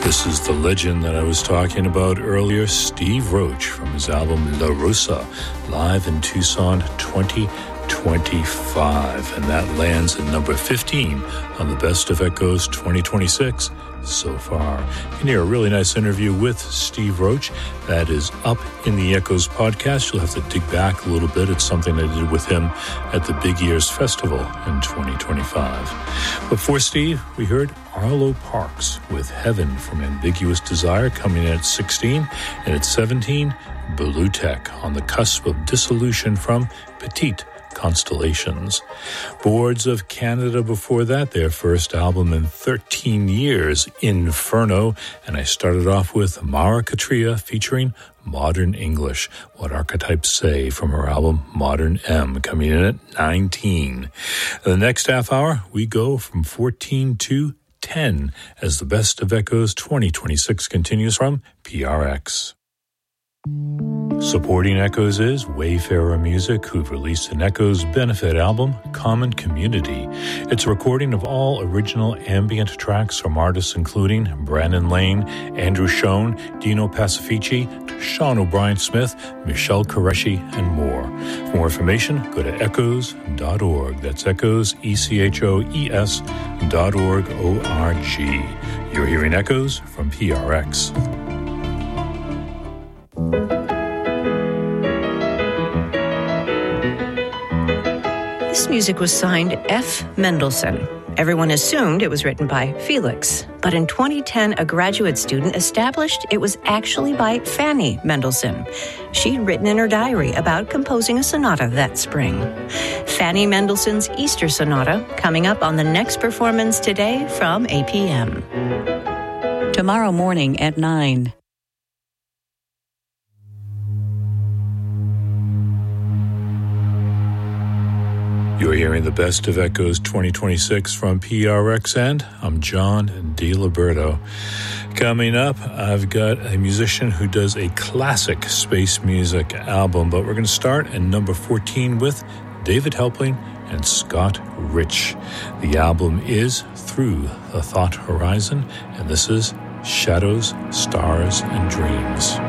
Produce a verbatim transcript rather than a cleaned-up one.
This is the legend that I was talking about earlier, Steve Roach, from his album La Rosa, live in Tucson twenty twenty-five. And that lands at number fifteen on the Best of Echoes twenty twenty-six so far. You can hear a really nice interview with Steve Roach. That is up in the Echoes podcast. You'll have to dig back a little bit. It's something I did with him at the Big Ears Festival in twenty twenty-five. Before Steve, we heard Arlo Parks with Heaven from Ambiguous Desire, coming in at sixteen. And at seventeen, Blue Tech, on the cusp of dissolution, from Petite Constellations. Boards of Canada before that, their first album in thirteen years, Inferno. And I started off with Mara Katria featuring Modern English, What Archetypes Say, from her album Modern M, coming in at nineteen. In the next half hour, we go from fourteen to ten as the Best of Echoes twenty twenty-six continues from P R X. Supporting Echoes is Wayfarer Music, who've released an Echoes benefit album, Common Community. It's a recording of all original ambient tracks from artists including Brandon Lane, Andrew Schoen, Dino Pacifici, Sean O'Brien Smith, Michelle Qureshi, and more. For more information, go to echoes dot org. That's Echoes, E C H O E S dot org, O R G. You're hearing Echoes from P R X. This music was signed F. Mendelssohn. Everyone assumed it was written by Felix, but in twenty ten, a graduate student established it was actually by Fanny Mendelssohn. She'd written in her diary about composing a sonata that spring. Fanny Mendelssohn's Easter Sonata, coming up on the next performance today from eight p.m. Tomorrow morning at nine. You're hearing the Best of Echoes twenty twenty-six from P R X, and I'm John DiLiberto. Coming up, I've got a musician who does a classic space music album, but we're going to start at number fourteen with David Helpling and Scott Rich. The album is Through the Thought Horizon, and this is Shadows, Stars, and Dreams.